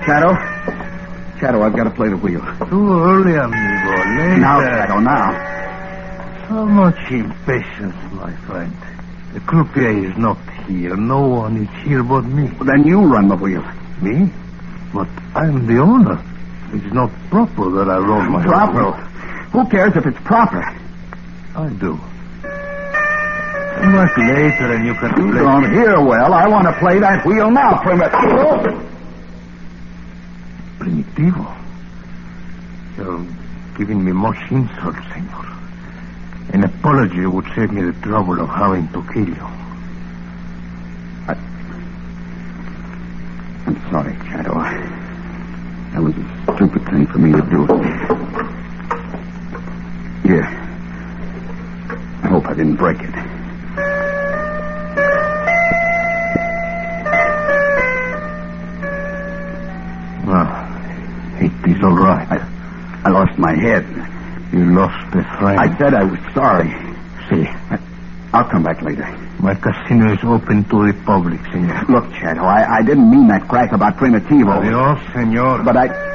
Shadow, I've got to play the wheel. Too early, amigo. Later. Now, Shadow, now. So much impatience, my friend. The croupier is not here. No one is here but me. Well, then you run the wheel. Me? But I'm the owner. It's not proper that I roll my... Proper? Who cares if it's proper? I do. Much later and you can You play... don't hear well. I want to play that wheel now, Primitivo. Primitivo? You're giving me much insult, senor. An apology would save me the trouble of having to kill you. I'm sorry, Shadow. That was a stupid thing for me to do. Here. I hope I didn't break it. Well, it is all right. I lost my head. You lost a friend. I said I was sorry. See, I'll come back later. my casino is open to the public, senor. Look, Shadow, I didn't mean that crack about Primitivo. Adios, senor. But I...